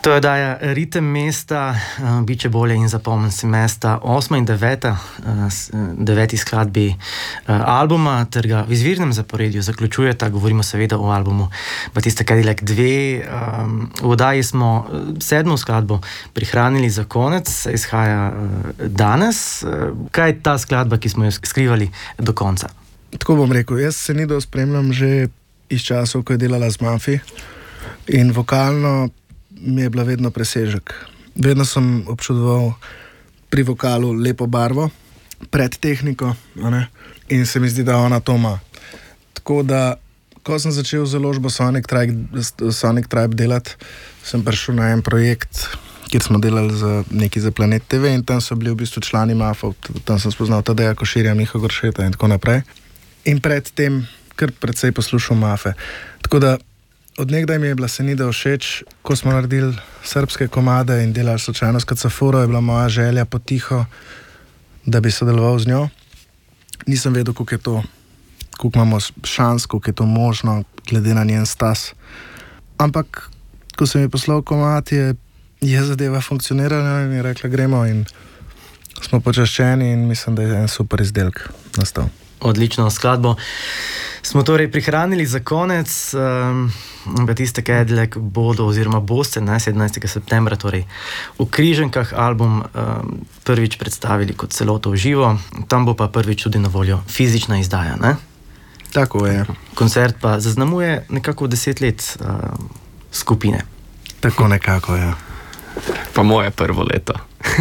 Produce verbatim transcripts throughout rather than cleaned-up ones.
To je oddaja Ritem mesta, biče bolje in zapomnim si mesta, osma in deveta, deveti skladbi albuma, ter ga v izvirnem zaporedju zaključujeta, govorimo seveda o albumu Batista Cadillac dve. V oddaji smo sedmo skladbo prihranili za konec, izhaja danes. Kaj je ta skladba, ki smo jo skrivali do konca? Tako bom rekel, jaz se Nido spremljam že iz časov, ko je delala z Mafi, in vokalno mi je bila vedno presežek. Vedno sem občudoval pri vokalu lepo barvo, pred tehniko, ne? In se mi zdi, da ona to ima. Tako da, ko sem začel založbo Sonic Tribe, Sonic Tribe delati, sem prišel na en projekt, kjer smo delali za, neki za Planet T V, in tam so bili v bistvu člani Mafov, tam sem spoznal Tadeja Koširja, Miho Goršeta in tako naprej. In predtem kar precej poslušal Mafe. Tako da od nekdaj mi je bila Senida všeč, ko smo naredili srbske komade in delali slučajno s Kacafuro, je bila moja želja potiho, da bi sodeloval z njo. Nisem vedel, koliko je to, koliko imamo šans, koliko je to možno, glede na njen stas. Ampak, ko sem ji poslal komad, je, je zadeva funkcionirala in je rekla, gremo, in smo počaščeni in mislim, da je en super izdelek nastal. Odlično skladbo smo torej prihranili za konec. Um, Batista Cadillac bodo oziroma boste na sedemnajstega septembra torej v Križankah album um, prvič predstavili kot celoto v živo. Tam bo pa prvič tudi na voljo fizična izdaja, ne? Tako je. Koncert pa zaznamuje nekako deset let uh, skupine. Tako nekako, ja. Pa moje prvo leto.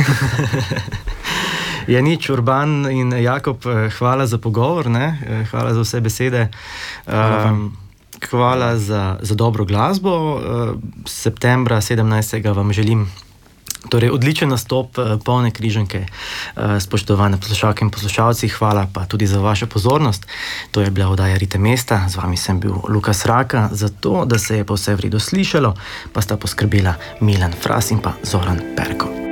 Je nič, Urban in Jakob, hvala za pogovor, ne? Hvala za vse besede. Um, hvala za, za dobro glasbo. Uh, septembra sedemnajstega vam želim torej odličen nastop, polne Križanke, uh, spoštovane poslušalke in poslušalci. Hvala pa tudi za vašo pozornost. To je bila oddaja Ritem mesta. Z vami sem bil Lukas Raka. Za to, da se je pa vse v redu slišalo, pa sta poskrbela Milan Fras in pa Zoran Perko.